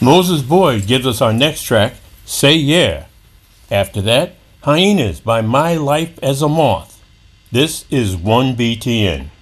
Moses Boyd gives us our next track, Say Yeah. After that, Hyenas by My Life as a Moth. This is 1BTN.